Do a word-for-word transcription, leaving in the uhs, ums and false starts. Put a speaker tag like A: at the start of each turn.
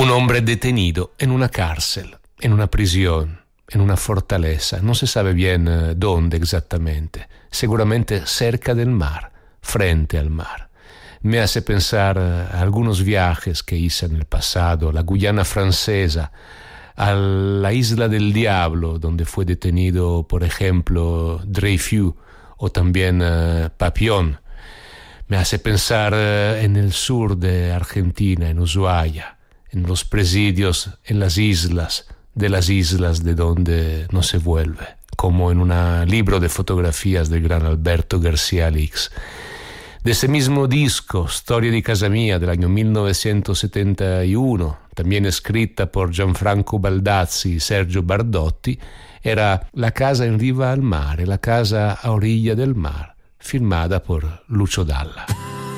A: Un hombre detenido en una cárcel, en una prisión, en una fortaleza, no se sabe bien eh, dónde exactamente, seguramente cerca del mar, frente al mar. Me hace pensar a algunos viajes que hice en el pasado, a la Guyana francesa, a la Isla del Diablo, donde fue detenido, por ejemplo, Dreyfus o también uh, Papillon. Me hace pensar uh, en el sur de Argentina, en Ushuaia, en los presidios, en las islas, de las islas de donde no se vuelve, como en un libro de fotografías del gran Alberto García Alix. De ese mismo disco, Storia di casa mia, del año mil novecientos setenta y uno, también escrita por Gianfranco Baldazzi y Sergio Bardotti, era La casa en riva al mare, la casa a orilla del mar, firmada por Lucio Dalla.